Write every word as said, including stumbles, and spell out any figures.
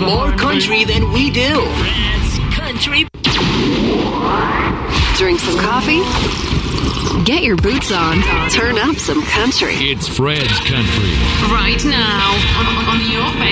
more country than we do. Fred's Country. Drink some coffee? Get your boots on. Turn up some country. It's Fred's Country. Right now on, on your favorite